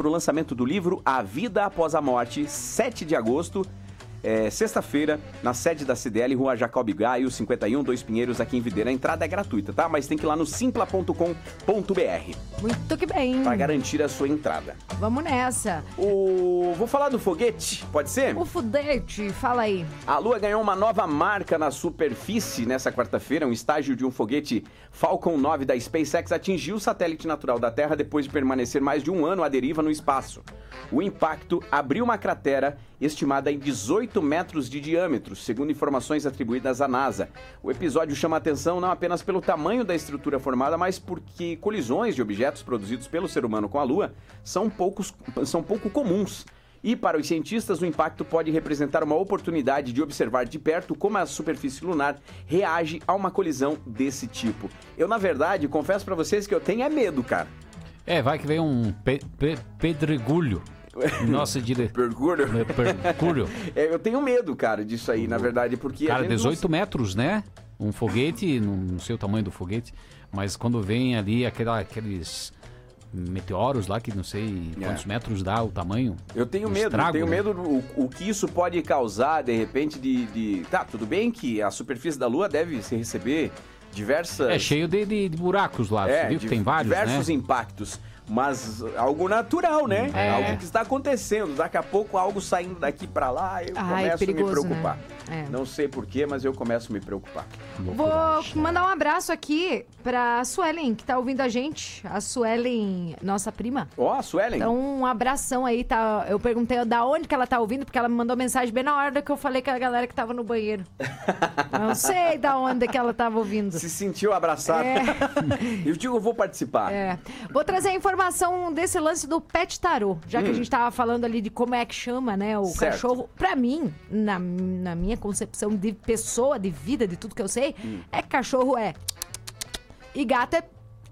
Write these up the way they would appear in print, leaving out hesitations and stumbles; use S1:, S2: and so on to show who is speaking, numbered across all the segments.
S1: para o lançamento do livro A Vida Após a Morte, 7 de agosto, sexta-feira, na sede da CDL, Rua Jacob Gaio, 51, 2 Pinheiros, aqui em Videira. A entrada é gratuita, tá? Mas tem que ir lá no simpla.com.br.
S2: Muito que bem.
S1: Para garantir a sua entrada.
S2: Vamos nessa.
S1: Vou falar do foguete, pode ser?
S2: O foguete, fala aí.
S1: A Lua ganhou uma nova marca na superfície nessa quarta-feira. Um estágio de um foguete Falcon 9 da SpaceX atingiu o satélite natural da Terra depois de permanecer mais de um ano à deriva no espaço. O impacto abriu uma cratera estimada em 18 metros de diâmetro, segundo informações atribuídas à NASA. O episódio chama a atenção não apenas pelo tamanho da estrutura formada, mas porque colisões de objetos produzidos pelo ser humano com a Lua são pouco comuns. E para os cientistas, o impacto pode representar uma oportunidade de observar de perto como a superfície lunar reage a uma colisão desse tipo. Eu, na verdade, confesso pra vocês que eu tenho medo, cara.
S3: Vai que vem um pedregulho. Nossa,
S1: Pergulho.
S3: Pergulho.
S1: Eu tenho medo, cara, disso aí, na verdade, porque...
S3: Cara, 18 metros, né? Um foguete, não sei o tamanho do foguete, mas quando vem ali aqueles meteoros lá, que não sei quantos metros dá o tamanho.
S1: Eu tenho medo, medo o que isso pode causar, de repente, Tá, tudo bem que a superfície da Lua deve se receber diversas...
S3: É cheio de buracos lá, você viu que tem vários,
S1: diversos impactos. Mas algo natural, né? Algo que está acontecendo. Daqui a pouco algo saindo daqui pra lá, eu começo a me preocupar.
S2: Né?
S1: Não sei porquê, mas eu começo a me preocupar.
S2: Vou mandar um abraço aqui pra Suelen, que tá ouvindo a gente. A Suelen, nossa prima.
S1: A Suelen.
S2: Então, um abração aí, tá? Eu perguntei da onde que ela tá ouvindo, porque ela me mandou mensagem bem na hora que eu falei que a galera que tava no banheiro. Não sei da onde que ela tava ouvindo.
S1: Se sentiu abraçada. Eu digo, eu vou participar.
S2: Vou trazer a informação desse lance do Pet Tarô, já que a gente tava falando ali de como é que chama, né, o cachorro. Pra mim, na minha concepção de pessoa, de vida, de tudo que eu sei, cachorro e gato é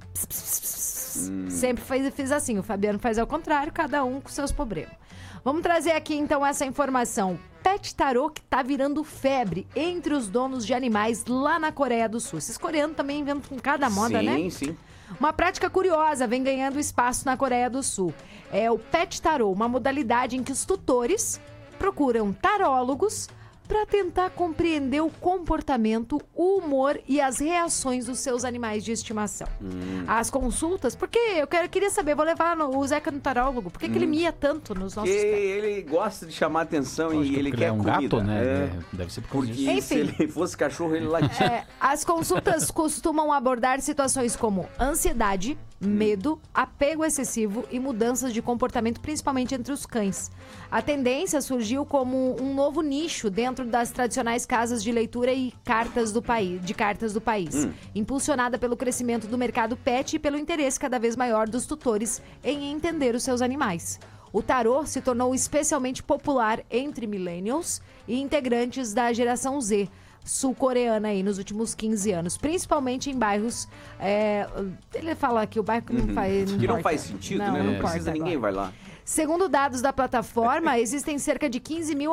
S2: sempre fiz assim. O Fabiano faz ao contrário, cada um com seus problemas. Vamos trazer aqui então essa informação. Pet Tarô que tá virando febre entre os donos de animais lá na Coreia do Sul. Esses coreanos também inventam cada moda, né?
S1: Sim, sim.
S2: Uma prática curiosa vem ganhando espaço na Coreia do Sul. É o Pet Tarô, uma modalidade em que os tutores procuram tarólogos para tentar compreender o comportamento, o humor e as reações dos seus animais de estimação. As consultas, porque eu queria saber, vou levar o Zeca no tarólogo, por que ele mia tanto nos nossos pets?
S1: Ele gosta de chamar atenção e ele quer
S3: um
S1: comida.
S3: Gato, né? Deve ser por
S1: porque
S3: isso.
S1: se ele fosse cachorro, ele latia.
S2: As consultas costumam abordar situações como ansiedade, medo, apego excessivo e mudanças de comportamento, principalmente entre os cães. A tendência surgiu como um novo nicho dentro das tradicionais casas de leitura e cartas do país, impulsionada pelo crescimento do mercado pet e pelo interesse cada vez maior dos tutores em entender os seus animais. O tarô se tornou especialmente popular entre millennials e integrantes da geração Z, sul-coreana aí nos últimos 15 anos, principalmente em bairros. Ele fala que o bairro que não faz.
S1: Que não faz sentido, né? Não precisa, ninguém vai lá.
S2: Segundo dados da plataforma, existem cerca de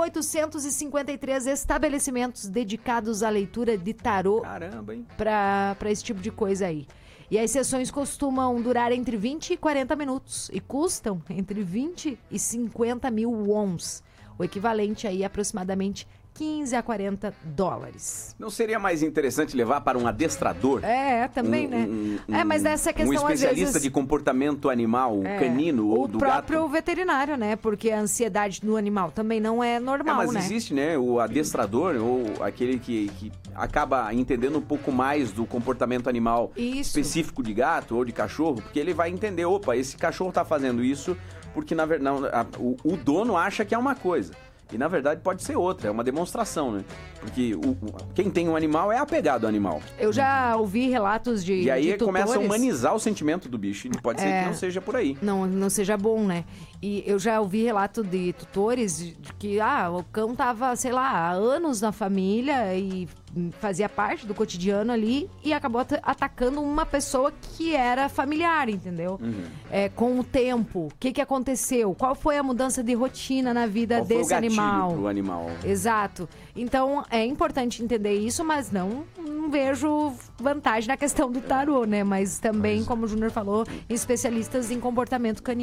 S2: 15.853 estabelecimentos dedicados à leitura de tarô.
S1: Caramba, hein?
S2: Para esse tipo de coisa aí. E as sessões costumam durar entre 20 e 40 minutos e custam entre 20 e 50 mil wons, o equivalente aí a aproximadamente 15 a 40 dólares.
S1: Não seria mais interessante levar para um adestrador?
S2: Também, né? Mas essa questão,
S1: um especialista
S2: às vezes,
S1: de comportamento animal, canino ou do gato.
S2: O próprio veterinário, né? Porque a ansiedade no animal também não é normal,
S1: mas
S2: né?
S1: existe, né? O adestrador ou aquele que acaba entendendo um pouco mais do comportamento animal específico de gato ou de cachorro, porque ele vai entender, esse cachorro tá fazendo isso porque, na verdade, o dono acha que é uma coisa. E, na verdade, pode ser outra, é uma demonstração, né? Porque quem tem um animal é apegado ao animal.
S2: Eu já ouvi relatos de
S1: E aí
S2: tutores.
S1: começa a humanizar o sentimento do bicho. E pode ser que não seja por aí.
S2: Não seja bom, né? E eu já ouvi relato de tutores de que o cão tava, sei lá, há anos na família e fazia parte do cotidiano ali e acabou atacando uma pessoa que era familiar, entendeu? Com o tempo, o que aconteceu? Qual foi a mudança de rotina na vida desse animal?
S1: Pro animal?
S2: Exato. Então, é importante entender isso, mas não vejo vantagem na questão do tarô, né? Mas também, como o Júnior falou, especialistas em comportamento canino.